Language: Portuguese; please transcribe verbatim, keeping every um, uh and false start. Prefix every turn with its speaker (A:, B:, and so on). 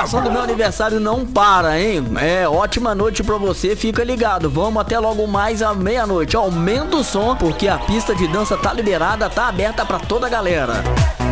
A: comemoração do meu aniversário não para, hein? É, ótima noite pra você, fica ligado. Vamos até logo mais à meia-noite. Aumenta o som, porque a pista de dança tá liberada, tá aberta pra toda a galera.